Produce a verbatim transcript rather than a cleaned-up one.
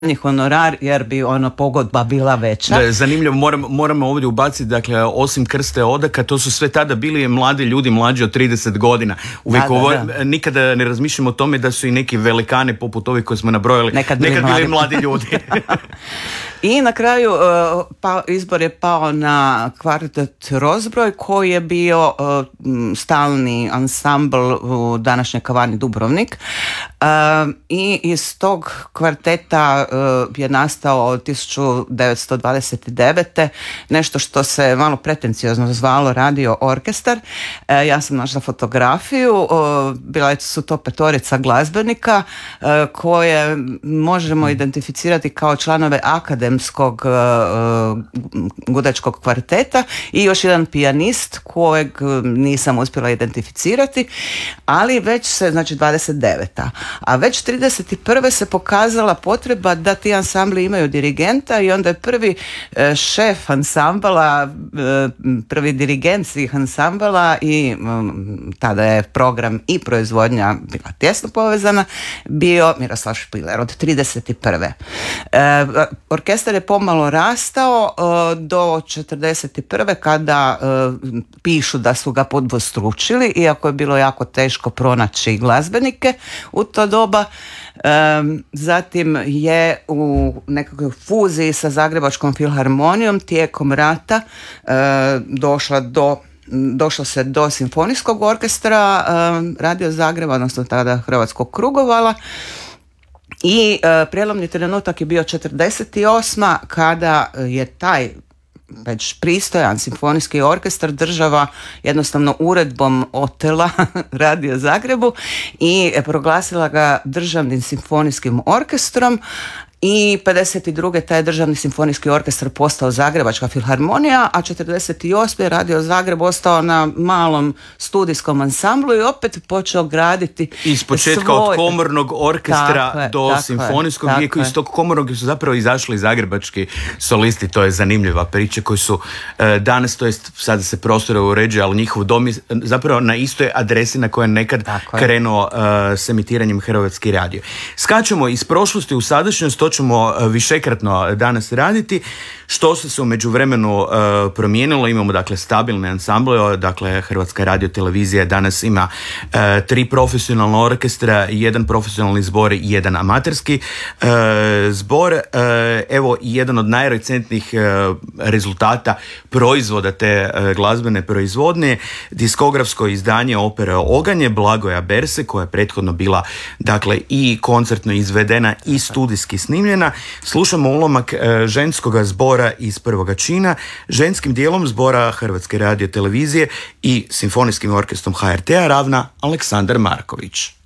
honorar jer bi ono pogodba bila veća. Da, zanimljivo, moram, moramo ovdje ubaciti, dakle, osim Krste Odaka, to su sve tada bili mladi ljudi, mlađi od trideset godina. Uvijek da, da, ovo, da. Nikada ne razmišljamo o tome da su i neki velikani poput ovih koji smo nabrojali nekad bili, nekad mladi. bili mladi ljudi. I na kraju uh, pa, izbor je pao na kvartet Rozbroj koji je bio uh, stalni ansambl u današnjoj kavani Dubrovnik. Uh, I iz tog kvarteta uh, je nastao tisuću devetsto dvadeset devete nešto što se malo pretenciozno zvalo Radio Orkestar. Uh, ja sam našla fotografiju, uh, bila su to petorica glazbenika uh, koje možemo identificirati kao članove akademskog uh, gudačkog kvarteta i još jedan pijanist kojeg nisam uspjela identificirati, ali već se, znači dvadeset deveta A već trideset prve se pokazala potreba da ti ansambli imaju dirigenta i onda je prvi e, šef ansambala, e, prvi dirigent svih ansambala i m, tada je program i proizvodnja bila tjesno povezana, bio Miroslav Špiler od trideset prve E, orkestar je pomalo rastao e, do četrdeset prve kada e, pišu da su ga podvostručili, iako je bilo jako teško pronaći glazbenike u to doba. Um, zatim je u nekakvoj fuziji sa Zagrebačkom filharmonijom tijekom rata uh, došla do došlo se do simfonijskog orkestra um, Radio Zagreba, odnosno tada Hrvatskog Krugovala. I uh, prijelomni trenutak je bio četrdeset osma kada je taj već pristojan simfonijski orkestar država jednostavno uredbom otela Radio Zagrebu i proglasila ga državnim simfonijskim orkestrom. I pedeset druge taj državni simfonijski orkestar postao Zagrebačka filharmonija, a četrdeset osme Radio Zagreb ostao na malom studijskom ansamblu i opet počeo graditi iz početka svoj... od komornog orkestra tako do je, simfonijskog, tako iako iz tog komornog su zapravo izašli zagrebački solisti. To je zanimljiva priča koji su e, danas, to jest sada se prostore uređuje, ali njihov dom je zapravo na istoj adresi na kojoj je nekad tako krenuo e, s emitiranjem Hrvatski radio. Skačemo iz prošlosti u sadašnjost, to ćemo višekratno danas raditi. Što se se u međuvremenu uh, promijenilo? Imamo dakle stabilne ansamble, dakle Hrvatska radiotelevizija danas ima uh, tri profesionalna orkestra, jedan profesionalni zbor i jedan amaterski uh, zbor. Uh, evo jedan od najrecentnijih uh, rezultata proizvoda te uh, glazbene proizvodnje, diskografsko izdanje opere Oganje Blagoja Berse, koja je prethodno bila dakle i koncertno izvedena i studijski snimljena. Slušamo ulomak uh, ženskoga zbora iz prvoga čina, ženskim dijelom zbora Hrvatske radiotelevizije i simfonijskim orkestrom H R T-a ravna Aleksandar Marković.